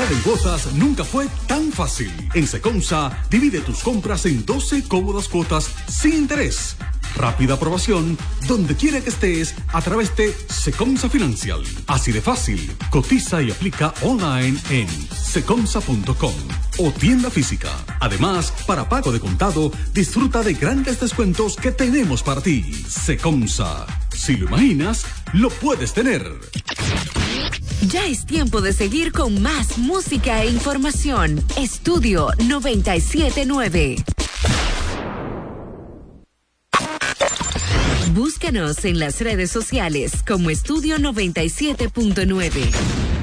Pagar en cuotas nunca fue tan fácil. En Secomsa, divide tus compras en 12 cómodas cuotas sin interés. Rápida aprobación, donde quiera que estés, a través de Secomsa Financial. Así de fácil. Cotiza y aplica online en secomsa.com o tienda física. Además, para pago de contado, disfruta de grandes descuentos que tenemos para ti. Secomsa. Si lo imaginas, lo puedes tener. Ya es tiempo de seguir con más música e información. Estudio 97.9. Búscanos en las redes sociales como Estudio 97.9.